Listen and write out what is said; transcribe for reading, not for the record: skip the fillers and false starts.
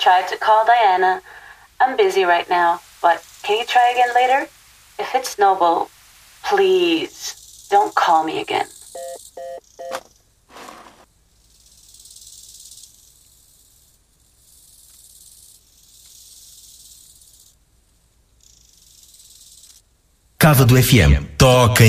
tried to call Diana. I'm busy right now, but can you try again later? If it's Noble, please don't call me again. Cava do FM. Toca